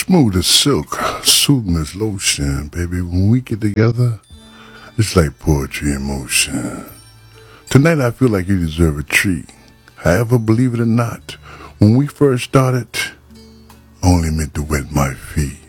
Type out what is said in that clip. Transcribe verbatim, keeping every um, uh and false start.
Smooth as silk, soothing as lotion, baby. When we get together, it's like poetry in motion. Tonight I feel like you deserve a treat. However, believe it or not, when we first started, I only meant to wet my feet.